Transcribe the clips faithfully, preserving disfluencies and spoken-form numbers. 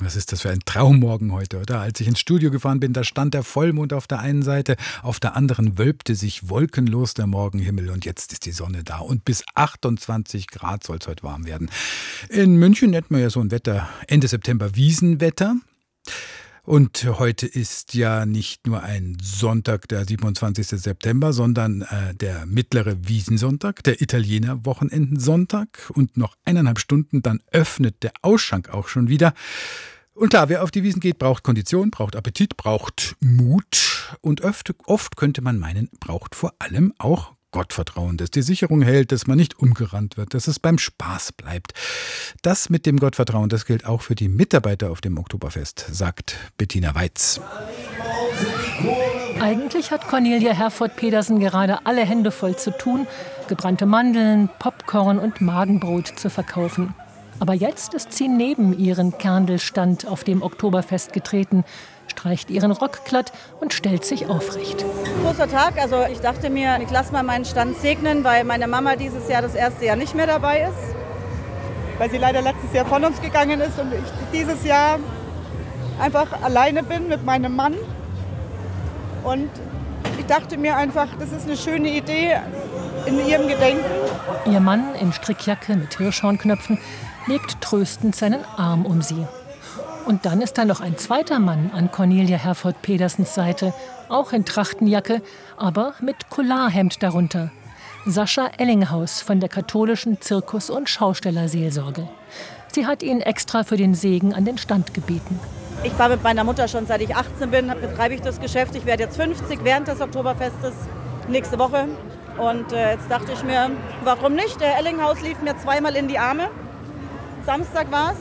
was ist das für ein Traummorgen heute, oder? Als ich ins Studio gefahren bin, da stand der Vollmond auf der einen Seite, auf der anderen wölbte sich wolkenlos der Morgenhimmel und jetzt ist die Sonne da und bis achtundzwanzig Grad soll es heute warm werden. In München nennt man ja so ein Wetter Ende September Wiesenwetter. Und heute ist ja nicht nur ein Sonntag, der siebenundzwanzigster September, sondern äh, der mittlere Wiesensonntag, der Italiener Wochenendensonntag. Und noch eineinhalb Stunden, dann öffnet der Ausschank auch schon wieder. Und klar, wer auf die Wiesn geht, braucht Kondition, braucht Appetit, braucht Mut. Und oft, oft könnte man meinen, braucht vor allem auch Gottvertrauen, das die Sicherung hält, dass man nicht umgerannt wird, dass es beim Spaß bleibt. Das mit dem Gottvertrauen, das gilt auch für die Mitarbeiter auf dem Oktoberfest, sagt Bettina Weitz. Eigentlich hat Cornelia Herford-Pedersen gerade alle Hände voll zu tun, gebrannte Mandeln, Popcorn und Magenbrot zu verkaufen. Aber jetzt ist sie neben ihren Kerndelstand auf dem Oktoberfest getreten, streicht ihren Rock glatt und stellt sich aufrecht. Großer Tag, also ich dachte mir, ich lasse mal meinen Stand segnen, weil meine Mama dieses Jahr das erste Jahr nicht mehr dabei ist. Weil sie leider letztes Jahr von uns gegangen ist und ich dieses Jahr einfach alleine bin mit meinem Mann. Und ich dachte mir einfach, das ist eine schöne Idee in ihrem Gedenken. Ihr Mann in Strickjacke mit Hirschhornknöpfen legt tröstend seinen Arm um sie. Und dann ist da noch ein zweiter Mann an Cornelia Herford-Pedersens Seite, auch in Trachtenjacke, aber mit Collarhemd darunter. Sascha Ellinghaus von der katholischen Zirkus- und Schaustellerseelsorge. Sie hat ihn extra für den Segen an den Stand gebeten. Ich war mit meiner Mutter schon, seit ich achtzehn bin, betreibe ich das Geschäft. Ich werde jetzt fünfzig während des Oktoberfestes, nächste Woche. Und äh, jetzt dachte ich mir, warum nicht? Der Ellinghaus lief mir zweimal in die Arme. Samstag war es.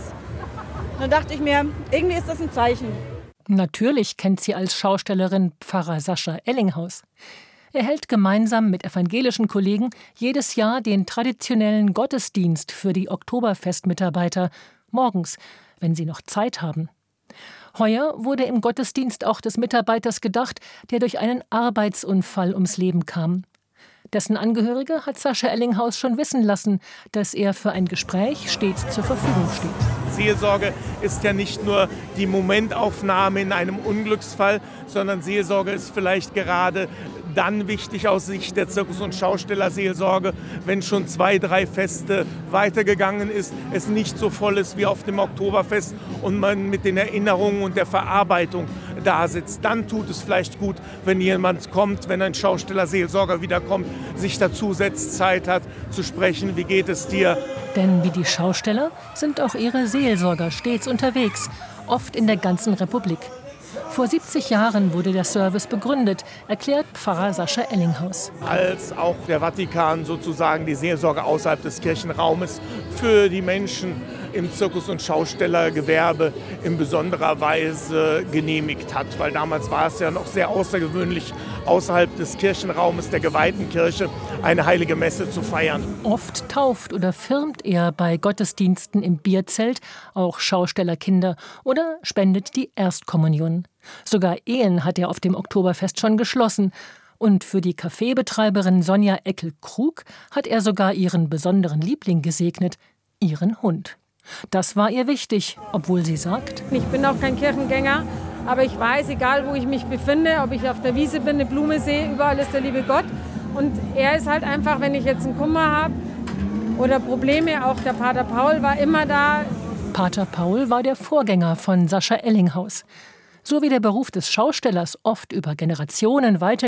Dann dachte ich mir, irgendwie ist das ein Zeichen. Natürlich kennt sie als Schaustellerin Pfarrer Sascha Ellinghaus. Er hält gemeinsam mit evangelischen Kollegen jedes Jahr den traditionellen Gottesdienst für die Oktoberfestmitarbeiter morgens, wenn sie noch Zeit haben. Heuer wurde im Gottesdienst auch des Mitarbeiters gedacht, der durch einen Arbeitsunfall ums Leben kam. Dessen Angehörige hat Sascha Ellinghaus schon wissen lassen, dass er für ein Gespräch stets zur Verfügung steht. Seelsorge ist ja nicht nur die Momentaufnahme in einem Unglücksfall, sondern Seelsorge ist vielleicht gerade dann wichtig aus Sicht der Zirkus- und Schaustellerseelsorge, wenn schon zwei, drei Feste weitergegangen ist, es nicht so voll ist wie auf dem Oktoberfest und man mit den Erinnerungen und der Verarbeitung da sitzt. Dann tut es vielleicht gut, wenn jemand kommt, wenn ein Schaustellerseelsorger wiederkommt, sich dazu setzt, Zeit hat zu sprechen, wie geht es dir? Denn wie die Schausteller sind auch ihre Seelsorger stets unterwegs, oft in der ganzen Republik. Vor siebzig Jahren wurde der Service begründet, erklärt Pfarrer Sascha Ellinghaus. Als auch der Vatikan sozusagen die Seelsorge außerhalb des Kirchenraumes für die Menschen im Zirkus- und Schaustellergewerbe in besonderer Weise genehmigt hat. Weil damals war es ja noch sehr außergewöhnlich, außerhalb des Kirchenraumes der geweihten Kirche eine heilige Messe zu feiern. Oft tauft oder firmt er bei Gottesdiensten im Bierzelt auch Schaustellerkinder oder spendet die Erstkommunion. Sogar Ehen hat er auf dem Oktoberfest schon geschlossen. Und für die Kaffeebetreiberin Sonja Eckel-Krug hat er sogar ihren besonderen Liebling gesegnet, ihren Hund. Das war ihr wichtig, obwohl sie sagt: Ich bin auch kein Kirchengänger, aber ich weiß, egal wo ich mich befinde, ob ich auf der Wiese bin, eine Blume sehe, überall ist der liebe Gott. Und er ist halt einfach, wenn ich jetzt einen Kummer habe oder Probleme, auch der Pater Paul war immer da. Pater Paul war der Vorgänger von Sascha Ellinghaus. So wie der Beruf des Schaustellers oft über Generationen weiter